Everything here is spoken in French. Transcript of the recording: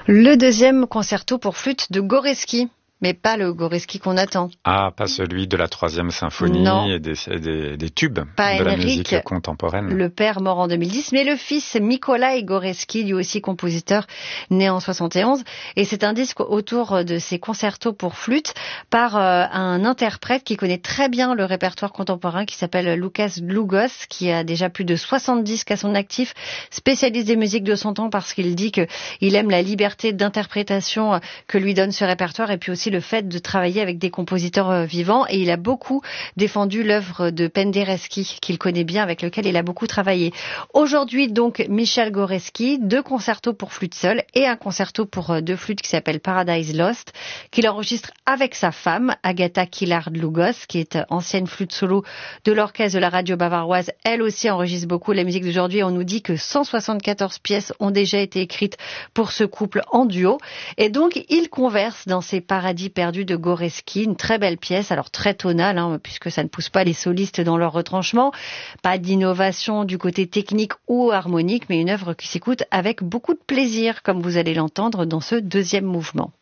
Le deuxième concerto pour flûte de Gorecki. Mais pas le Gorecki qu'on attend. Ah, pas celui de la troisième symphonie non. et des tubes pas de la Henryk, musique contemporaine. Le père mort en 2010, mais le fils Mikołaj Gorecki, lui aussi compositeur, né en 71. Et c'est un disque autour de ces concertos pour flûte par un interprète qui connaît très bien le répertoire contemporain, qui s'appelle Łukasz Długosz, qui a déjà plus de 60 disques à son actif, spécialiste des musiques de son temps parce qu'il dit qu'il aime la liberté d'interprétation que lui donne ce répertoire et puis aussi le fait de travailler avec des compositeurs vivants. Et il a beaucoup défendu l'œuvre de Penderecki, qu'il connaît bien, avec lequel il a beaucoup travaillé. Aujourd'hui, donc, Michel Gorecki, 2 concertos pour flûte seule et un concerto pour 2 flûtes qui s'appelle Paradise Lost, qu'il enregistre avec sa femme, Agata Kilar-Długosz, qui est ancienne flûte solo de l'orchestre de la radio bavaroise. Elle aussi enregistre beaucoup la musique d'aujourd'hui. On nous dit que 174 pièces ont déjà été écrites pour ce couple en duo. Et donc, ils conversent dans ces paradis perdus de Gorecki, une très belle pièce, alors très tonale, puisque ça ne pousse pas les solistes dans leur retranchement, pas d'innovation du côté technique ou harmonique, mais une œuvre qui s'écoute avec beaucoup de plaisir, comme vous allez l'entendre dans ce deuxième mouvement.